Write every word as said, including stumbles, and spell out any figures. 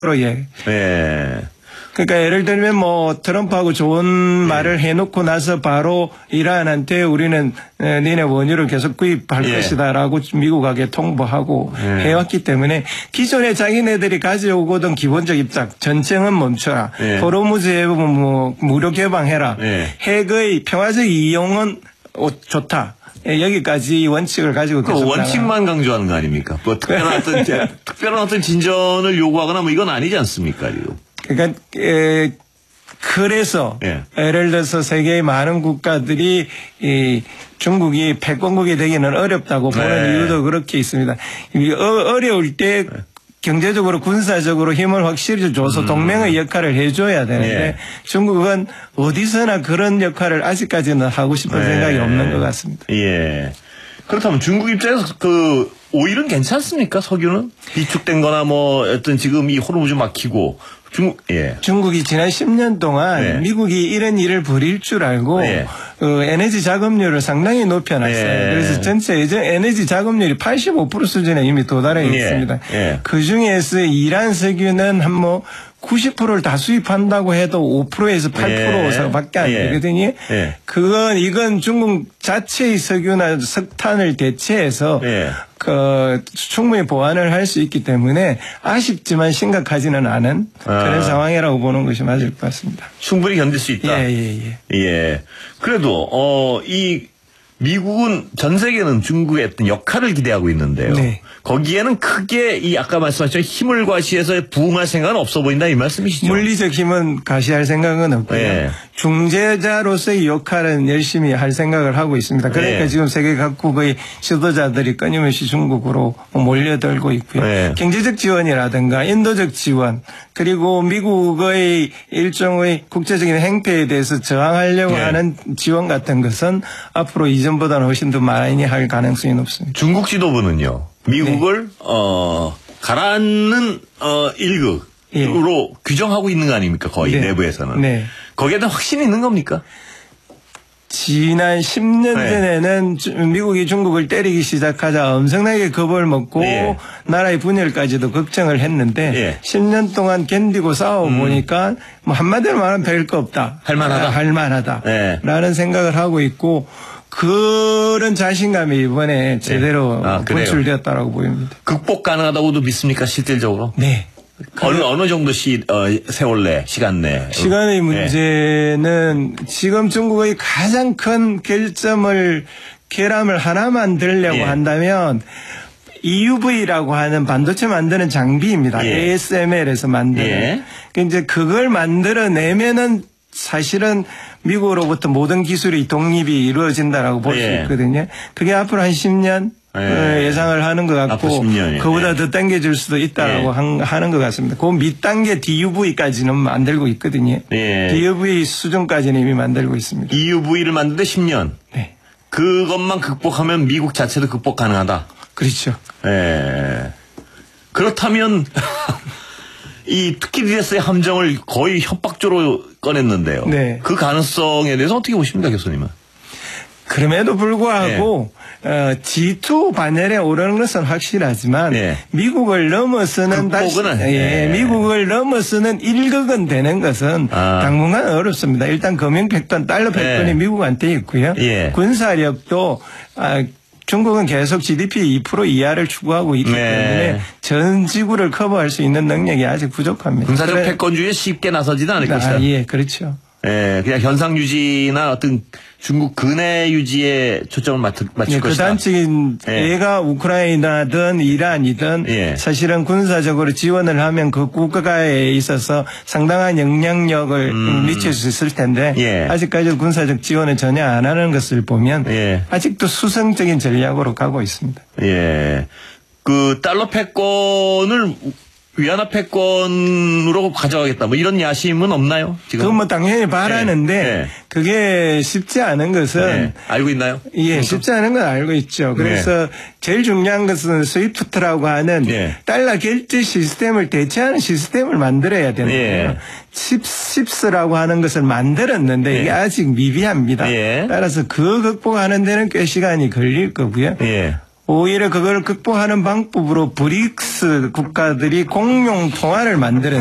예. 예. 그러니까 예를 들면 뭐 트럼프하고 좋은 말을 해놓고 나서 바로 이란한테 우리는 니네 원유를 계속 구입할 예. 것이다라고 미국에게 통보하고 예. 해왔기 때문에 기존에 자기네들이 가져오고던 기본적 입장 전쟁은 멈춰라. 예. 호르무즈 해협은 뭐 무료 개방해라. 예. 핵의 평화적 이용은 좋다. 예, 여기까지 원칙을 가지고 그 계속 원칙만 강조하는 거 아닙니까? 뭐 특별한 어떤 특별한 어떤 진전을 요구하거나 뭐 이건 아니지 않습니까? 이거. 그러니까 에, 그래서 예. 예를 들어서 세계의 많은 국가들이 이 중국이 패권국이 되기는 어렵다고 보는 네. 이유도 그렇게 있습니다. 어, 어려울 때 네. 경제적으로 군사적으로 힘을 확실히 줘서 음. 동맹의 역할을 해줘야 되는데 예. 중국은 어디서나 그런 역할을 아직까지는 하고 싶은 네. 생각이 없는 것 같습니다. 예. 그렇다면 중국 입장에서 그 오일은 괜찮습니까? 석유는 비축된 거나 뭐 어떤 지금 이 호르무즈 막히고 중국, 예. 중국이 지난 십 년 동안 예. 미국이 이런 일을 벌일 줄 알고 예. 어, 에너지 작업률을 상당히 높여놨어요. 예. 그래서 전체 예전 에너지 작업률이 팔십오 퍼센트 수준에 이미 도달해 있습니다. 예. 예. 그중에서 이란 석유는 한 뭐 구십 퍼센트를 다 수입한다고 해도 오 퍼센트에서 팔 퍼센트밖에 안 되거든요. 예. 그건 이건 중국 자체의 석유나 석탄을 대체해서 예. 그 충분히 보완을 할 수 있기 때문에 아쉽지만 심각하지는 않은 그런 아. 상황이라고 보는 것이 맞을 것 같습니다. 충분히 견딜 수 있다. 예예예. 예, 예. 예. 그래도 어 이 미국은 전 세계는 중국의 어떤 역할을 기대하고 있는데요. 네. 거기에는 크게 이 아까 말씀하신 힘을 과시해서 부응할 생각은 없어 보인다 이 말씀이시죠? 물리적 힘은 과시할 생각은 없고요. 네. 중재자로서의 역할은 열심히 할 생각을 하고 있습니다. 그러니까 네. 지금 세계 각국의 지도자들이 끊임없이 중국으로 몰려들고 있고요. 네. 경제적 지원이라든가 인도적 지원 그리고 미국의 일종의 국제적인 행태에 대해서 저항하려고 네. 하는 지원 같은 것은 앞으로 이전보다는 훨씬 더 많이 할 가능성이 높습니다. 중국 지도부는요. 미국을 네. 어 가라앉는 어 일극으로 예. 규정하고 있는 거 아닙니까? 거의 네. 내부에서는. 네. 거기에 대한 확신이 있는 겁니까? 지난 십 년 네. 전에는 미국이 중국을 때리기 시작하자 엄청나게 겁을 먹고 예. 나라의 분열까지도 걱정을 했는데 예. 십 년 동안 견디고 싸워보니까 음. 뭐 한마디로 말하면 별거 없다. 할만하다. 아, 할만하다. 네. 라는 생각을 하고 있고 그런 자신감이 이번에 제대로 네. 아, 분출되었다고 보입니다. 극복 가능하다고도 믿습니까? 실질적으로? 네. 어느 어느 정도 시 어, 세월 내 시간 내 시간의 문제는 네. 지금 중국의 가장 큰 결점을 결함을 하나 만들려고 예. 한다면 이유브이라고 하는 반도체 만드는 장비입니다. 예. 에이에스엠엘에서 만드는. 예. 이제 그걸 만들어내면은 사실은 미국으로부터 모든 기술이 독립이 이루어진다라고 볼 수 예. 있거든요. 그게 앞으로 한 십 년 예. 예상을 하는 것 같고 그보다 예. 더 당겨줄 수도 있다라고 예. 하는 것 같습니다. 그 밑단계 디유브이까지는 만들고 있거든요. 예. 디유브이 수준까지는 이미 만들고 있습니다. 이유브이를 만드는데 십 년. 네. 그것만 극복하면 미국 자체도 극복 가능하다. 그렇죠. 예. 그렇다면 이 투키디데스의 함정을 거의 협박조로 꺼냈는데요. 네. 그 가능성에 대해서 어떻게 보십니까, 교수님은? 그럼에도 불구하고 네. 어, 지 투 반열에 오르는 것은 확실하지만 네. 미국을 넘어서는 다시 예, 네. 미국을 넘어서는 일극은 되는 것은 아. 당분간 어렵습니다. 일단 금융 패권, 달러 패권이 네. 미국한테 있고요. 예. 군사력도 아, 중국은 계속 지디피 이 퍼센트 이하를 추구하고 있기 네. 때문에 전 지구를 커버할 수 있는 능력이 아직 부족합니다. 군사적 그래, 패권주의에 쉽게 나서지는 않을 아, 것이다. 예, 그렇죠. 예, 그냥 현상 유지나 어떤 중국 근해 유지에 초점을 맞출, 맞출 예, 것이다. 그 단적인 예. 얘가 우크라이나든 이란이든 예. 사실은 군사적으로 지원을 하면 그 국가에 있어서 상당한 영향력을 음. 미칠 수 있을 텐데 예. 아직까지 군사적 지원을 전혀 안 하는 것을 보면 예. 아직도 수성적인 전략으로 가고 있습니다. 예, 그 달러 패권을 위안화 패권으로 가져가겠다. 뭐 이런 야심은 없나요? 지금? 그건 뭐 당연히 바라는데 네. 네. 그게 쉽지 않은 것은 네. 알고 있나요? 예, 그러니까? 쉽지 않은 건 알고 있죠. 그래서 네. 제일 중요한 것은 스위프트라고 하는 네. 달러 결제 시스템을 대체하는 시스템을 만들어야 되는데요. 네. 칩스라고 하는 것을 만들었는데 네. 이게 아직 미비합니다. 네. 따라서 그 극복하는 데는 꽤 시간이 걸릴 거고요. 네. 오히려 그걸 극복하는 방법으로 브릭스 국가들이 공용 통화를 만드는